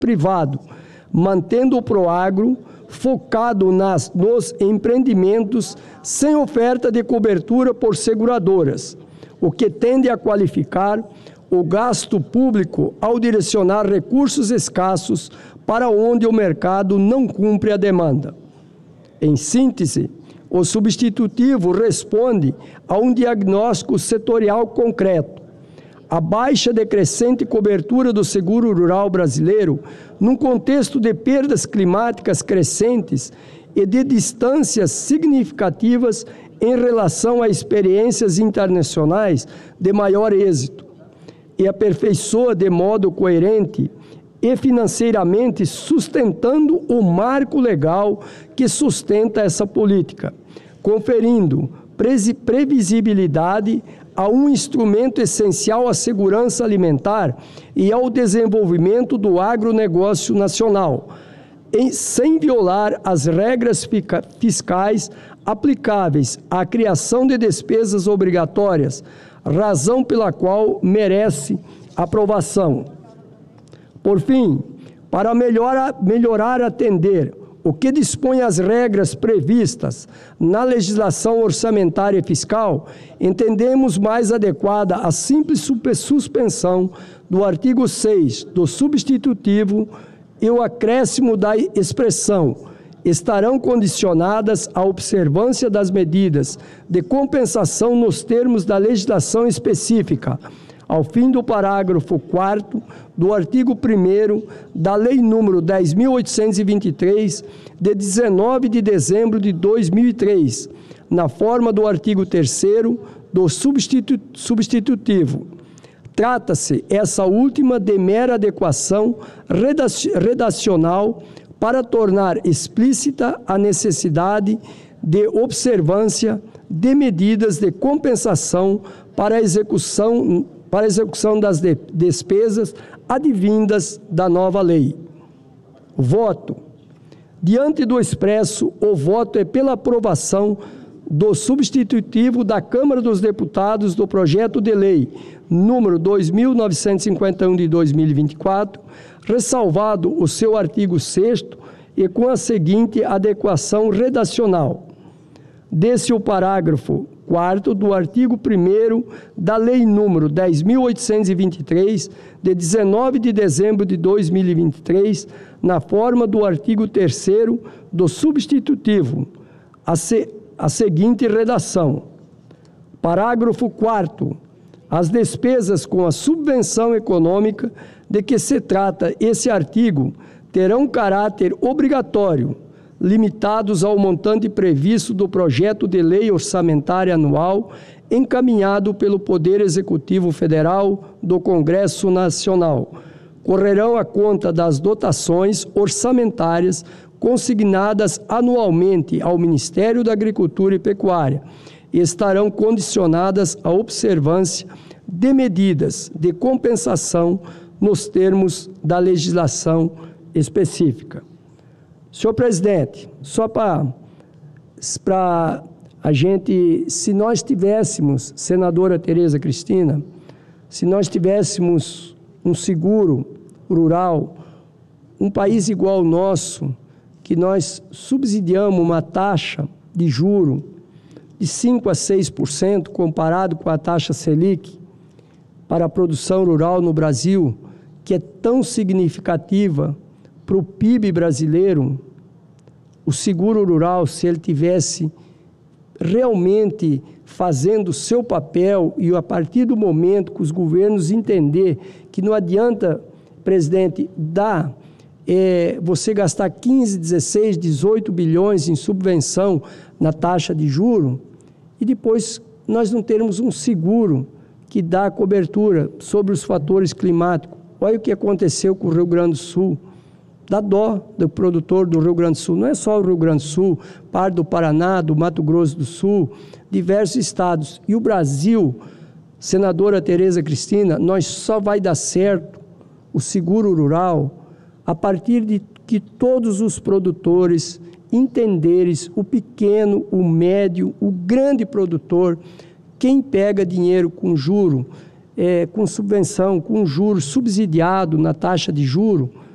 privado, mantendo o Proagro focado nos empreendimentos sem oferta de cobertura por seguradoras, o que tende a qualificar o gasto público ao direcionar recursos escassos para onde o mercado não cumpre a demanda. Em síntese, o substitutivo responde a um diagnóstico setorial concreto. A baixa decrescente cobertura do seguro rural brasileiro, num contexto de perdas climáticas crescentes e de distâncias significativas em relação a experiências internacionais de maior êxito, e aperfeiçoa de modo coerente e financeiramente sustentando o marco legal que sustenta essa política, conferindo previsibilidade a um instrumento essencial à segurança alimentar e ao desenvolvimento do agronegócio nacional, sem violar as regras fiscais aplicáveis à criação de despesas obrigatórias, razão pela qual merece aprovação. Por fim, para melhorar atender o que dispõe as regras previstas na legislação orçamentária e fiscal, entendemos mais adequada a simples suspensão do artigo 6 do substitutivo e o acréscimo da expressão estarão condicionadas à observância das medidas de compensação nos termos da legislação específica, ao fim do parágrafo 4º do artigo 1º da Lei nº 10.823, de 19 de dezembro de 2003, na forma do artigo 3º do substitutivo. Trata-se, essa última, de mera adequação redacional para tornar explícita a necessidade de observância de medidas de compensação para a execução das despesas advindas da nova lei. Voto. Diante do expresso, o voto é pela aprovação do substitutivo da Câmara dos Deputados do projeto de lei número 2.951 de 2024, ressalvado o seu artigo 6º e com a seguinte adequação redacional. Desse o parágrafo 4º do artigo 1º da Lei nº 10.823, de 19 de dezembro de 2023, na forma do artigo 3º do substitutivo, a seguinte redação. Parágrafo 4º. As despesas com a subvenção econômica de que se trata esse artigo terão caráter obrigatório, limitados ao montante previsto do projeto de lei orçamentária anual encaminhado pelo Poder Executivo Federal do Congresso Nacional. Correrão à conta das dotações orçamentárias consignadas anualmente ao Ministério da Agricultura e Pecuária e estarão condicionadas à observância de medidas de compensação nos termos da legislação específica. Senhor presidente, só para a gente, se nós tivéssemos, senadora Tereza Cristina, se nós tivéssemos um seguro rural, um país igual ao nosso, que nós subsidiamos uma taxa de juro de 5% a 6% comparado com a taxa Selic para a produção rural no Brasil, que é tão significativa para o PIB brasileiro, o seguro rural, se ele tivesse realmente fazendo o seu papel e a partir do momento que os governos entender que não adianta, presidente, você gastar 15, 16, 18 bilhões em subvenção na taxa de juro e depois nós não termos um seguro que dá cobertura sobre os fatores climáticos. Olha o que aconteceu com o Rio Grande do Sul. Dá dó do produtor do Rio Grande do Sul. Não é só o Rio Grande do Sul, parte do Paraná, do Mato Grosso do Sul, diversos estados. E o Brasil, senadora Tereza Cristina, nós só vai dar certo o seguro rural a partir de que todos os produtores entenderem o pequeno, o médio, o grande produtor, quem pega dinheiro com juro, com subvenção, com juro subsidiado na taxa de juro,